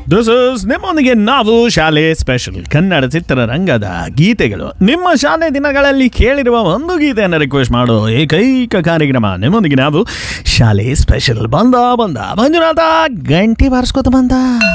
This is ನಿಮ್ಮೊಂದಿಗೆ ನಾವು ಶಾಲೆ ಸ್ಪೆಷಲ್ ಕನ್ನಡ ಚಿತ್ರರಂಗದ ಗೀತೆಗಳು. ನಿಮ್ಮ ಶಾಲೆ ದಿನಗಳಲ್ಲಿ ಕೇಳಿರುವ ಒಂದು ಗೀತೆಯನ್ನು ರಿಕ್ವೆಸ್ಟ್ ಮಾಡೋ ಏಕೈಕ ಕಾರ್ಯಕ್ರಮ ನಿಮ್ಮೊಂದಿಗೆ ನಾವು ಶಾಲೆ ಸ್ಪೆಷಲ್. ಬಂದ ಮಂಜುನಾಥ ಗಂಟೆ ಬಾರಿಸ್ಕೋತ ಬಂದ.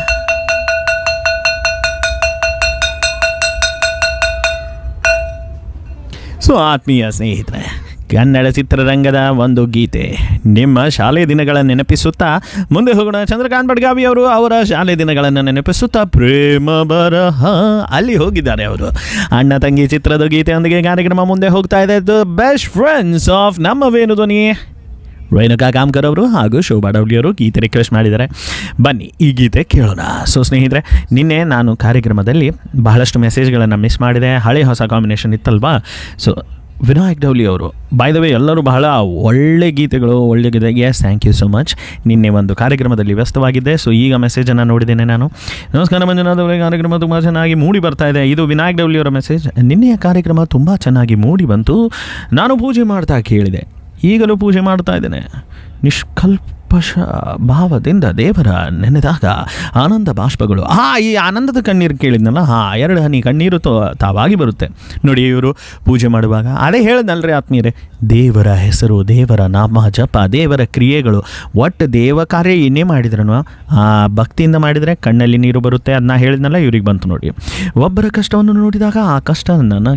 ಸೊ ಆತ್ಮೀಯ ಸ್ನೇಹಿತರೆ, ಕನ್ನಡ ಚಿತ್ರರಂಗದ ಒಂದು ಗೀತೆ ನಿಮ್ಮ ಶಾಲೆ ದಿನಗಳನ್ನು ನೆನಪಿಸುತ್ತಾ ಮುಂದೆ ಹೋಗೋಣ. ಚಂದ್ರಕಾಂತ್ ಬಡ್ಗಾವಿ ಅವರು ಅವರ ಶಾಲೆ ದಿನಗಳನ್ನು ನೆನಪಿಸುತ್ತಾ ಪ್ರೇಮ ಬರಹ ಅಲ್ಲಿ ಹೋಗಿದ್ದಾರೆ ಅವರು. ಅಣ್ಣ ತಂಗಿ ಚಿತ್ರದ ಗೀತೆಯೊಂದಿಗೆ ಕಾರ್ಯಕ್ರಮ ಮುಂದೆ ಹೋಗ್ತಾ ಇದೆ. ದ ಬೆಸ್ಟ್ ಫ್ರೆಂಡ್ಸ್ ಆಫ್ ನಮ್ಮ ವೇಣುಧ್ವನಿ ರೇಣುಕಾ ಕಾಮ್ಕರ್ ಅವರು ಹಾಗೂ ಶೋಭಾ ಡೌಲಿ ಅವರು ಗೀತೆ ರಿಕ್ವೆಸ್ಟ್ ಮಾಡಿದ್ದಾರೆ. ಬನ್ನಿ ಈ ಗೀತೆ ಕೇಳೋಣ. ಸೊ ಸ್ನೇಹಿತರೆ, ನಿನ್ನೆ ನಾನು ಕಾರ್ಯಕ್ರಮದಲ್ಲಿ ಬಹಳಷ್ಟು ಮೆಸೇಜ್ಗಳನ್ನು ಮಿಸ್ ಮಾಡಿದೆ. ಹಳೆ ಹೊಸ ಕಾಂಬಿನೇಷನ್ ಇತ್ತಲ್ವಾ. ಸೊ ವಿನಾಯಕ್ ಡೌಲಿ ಅವರು, ಬೈ ದ ವೇ ಎಲ್ಲರೂ ಬಹಳ ಒಳ್ಳೆ ಗೀತೆಗಳು, ಒಳ್ಳೆ ಗೀತೆ. S, thank you so much. ನಿನ್ನೆ ಒಂದು ಕಾರ್ಯಕ್ರಮದಲ್ಲಿ ವ್ಯಸ್ತವಾಗಿದ್ದೆ. ಸೊ ಈಗ ಮೆಸೇಜನ್ನು ನೋಡಿದ್ದೇನೆ ನಾನು. ನಮಸ್ಕಾರ ಮಂಜುನಾಥ್ ಅವರೇ, ಕಾರ್ಯಕ್ರಮ ತುಂಬ ಚೆನ್ನಾಗಿ ಮೂಡಿ ಬರ್ತಾ ಇದೆ. ಇದು ವಿನಾಯಕ್ ಡೌಲಿ ಅವರ ಮೆಸೇಜ್. ನಿನ್ನೆಯ ಕಾರ್ಯಕ್ರಮ ತುಂಬ ಚೆನ್ನಾಗಿ ಮೂಡಿ ಬಂತು. ನಾನು ಪೂಜೆ ಮಾಡ್ತಾ ಕೇಳಿದೆ, ಈಗಲೂ ಪೂಜೆ ಮಾಡ್ತಾ ಇದ್ದೇನೆ. ನಿಷ್ಕಲ್ಪಶ ಭಾವದಿಂದ ದೇವರ ನೆನೆದಾಗ ಆನಂದ ಬಾಷ್ಪಗಳು. ಈ ಆನಂದದ ಕಣ್ಣೀರು ಕೇಳಿದ್ನಲ್ಲ, ಎರಡು ಹನಿ ಕಣ್ಣೀರು ತಾವಾಗಿ ಬರುತ್ತೆ ನೋಡಿ ಇವರು ಪೂಜೆ ಮಾಡುವಾಗ. ಅದೇ ಹೇಳಿದ್ನಲ್ರಿ ಆತ್ಮೀಯರೇ, ದೇವರ ಹೆಸರು, ದೇವರ ನಾಮ ಜಪ, ದೇವರ ಕ್ರಿಯೆಗಳು, ಒಟ್ಟು ದೇವ ಕಾರ್ಯ ಏನೇ ಮಾಡಿದ್ರೂ ಭಕ್ತಿಯಿಂದ ಮಾಡಿದರೆ ಕಣ್ಣಲ್ಲಿ ನೀರು ಬರುತ್ತೆ. ಅದನ್ನ ಹೇಳಿದ್ನಲ್ಲ, ಇವ್ರಿಗೆ ಬಂತು ನೋಡಿ. ಒಬ್ಬರ ಕಷ್ಟವನ್ನು ನೋಡಿದಾಗ ಆ ಕಷ್ಟ ನನ್ನ